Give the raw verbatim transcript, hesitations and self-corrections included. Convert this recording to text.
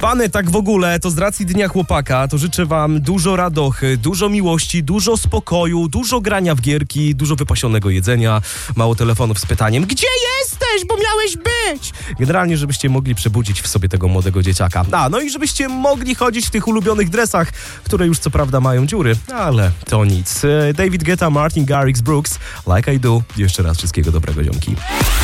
Pany, tak w ogóle, to z racji Dnia Chłopaka, to życzę wam dużo radochy, dużo miłości, dużo spokoju, dużo grania w gierki, dużo wypasionego jedzenia, mało telefonów z pytaniem: gdzie jesteś, bo miałeś być? Generalnie, żebyście mogli przebudzić w sobie tego młodego dzieciaka. A, no i żebyście mogli chodzić w tych ulubionych dresach, które już co prawda mają dziury, ale to nic. David Guetta, Martin Garrix, Brooks, Like I Do. Jeszcze raz wszystkiego dobrego, ziomki.